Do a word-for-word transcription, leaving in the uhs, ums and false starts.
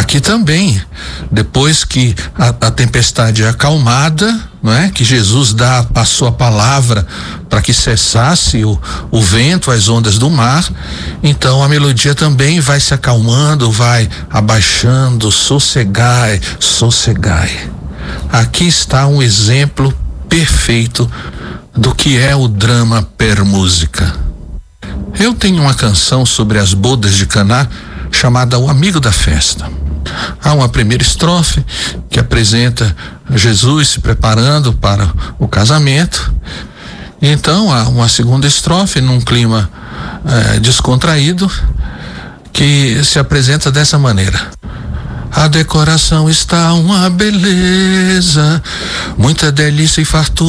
aqui também, depois que a, a tempestade é acalmada, não é? Que Jesus dá a sua palavra para que cessasse o, o vento, as ondas do mar, então a melodia também vai se acalmando, vai abaixando, sossegai, sossegai. Aqui está um exemplo perfeito do que é o drama per música. Eu tenho uma canção sobre as bodas de Caná chamada O Amigo da Festa. Há uma primeira estrofe que apresenta Jesus se preparando para o casamento. Então há uma segunda estrofe num clima eh, descontraído que se apresenta dessa maneira: a decoração está uma beleza, muita delícia e fartura